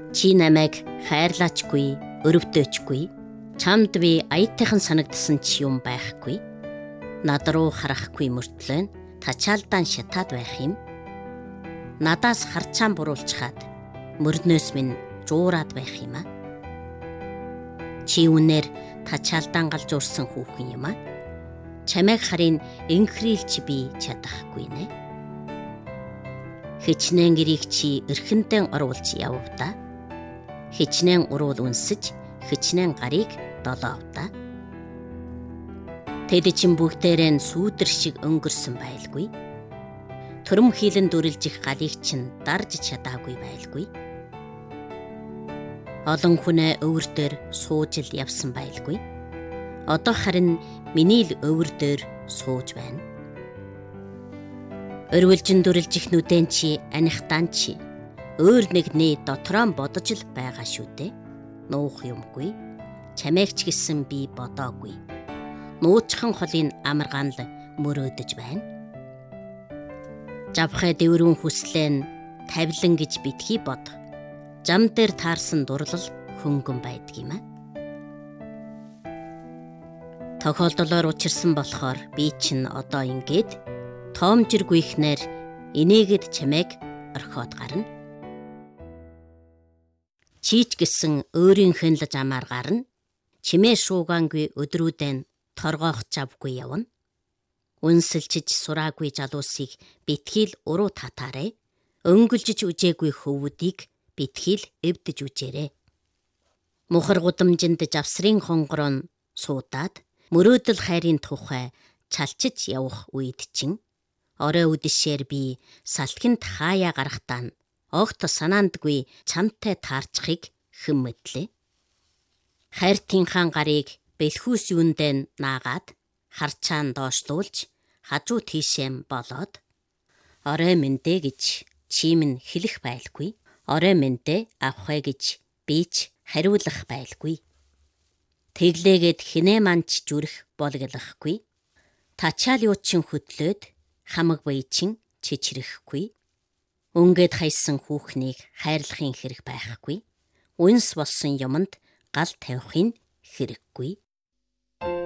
Чи намайг хайрлаачгүй, өрөвдөөчгүй. Чамд би аятайхан санагдсан ч юм байхгүй. Над руу харахгүй мөртлөө тачаалдаан шатаад байх юм. Надаас харчаан буруулчхаад мөрнөөс минь жуураад байх юм а. Чи үнээр тачаалдаан галж урсан хүүхэн юм а. Чамайг харин энхрийлж би чадахгүй нэ. Хичнээн гэрийг чи эрхэндээ оруулж яввда. Хичнээн уруул үнсэж, хичнээн гарыг долоовда. Тэд чин бүгдээрээ сүүдэр шиг өнгөрсөн байлгүй. Төрөм хийлэн дүрлжих галыг чин дарж чадаагүй байлгүй. Олон хүнээ өвөр дээр сууж л явсан байлгүй. Одоо харин миний л өвөр дээр сууж байна. Өрвөлжин дүрлжих нүдэн чи анихтан чи өөр нэгний дотроон бодож л байгаа шүү дээ. Нуух юмгүй. Чамайг ч гэсэн би бодоогүй. Нуучхан холын амаргаан л мөрөөдөж байна. Жавхай дэврүүн хүслэн тавилан гэж битгий бод. Жам дээр таарсан дурлал хөнгөн байдаг юм а. Тохиолдлоор учирсан болохоор би чинь одоо ингээд тоомжиргүйхнэр инээгэд чамайг орхиод гарна. Чийч гэсэн өөрийнхөө л замаар гарна. Чимээ шуугаангүй өдрүүдэн торгоох завгүй явна. Үнсэлчиж сураагүй жалуусыг битгийл уруу татаарэ. Өнгөлжиж үжээгүй хөвүүдийг битгийл эвдэж үжээрэ. Мухар гудамжинд завсрын хонгороо суудаад мөрөөдөл хайрын тухай чалчиж явах үед чин орой үдэшээр би салхинд хаяа гарахтаа огт санаандгүй чамтай таарчхыг хэн мэдлээ. Хайртынхаа гарыг бэлхүүс юундэн наагаад харчаан доошлуулж хажуу тийшээм болоод орой мэндэ гэж чимэн хэлэх байлгүй. Орой мэндэ авахэ гэж бич хариулах байлгүй. Тэглээгээд хинээ манч зүрх болголохгүй. Тачаал юу чин хөдлөөд хамаг баячин чичрэхгүй. Өнгөд хайсан хүүхнийг хайрлахын хэрэг байхгүй. Үнс болсон юмд гал тавихын хэрэггүй.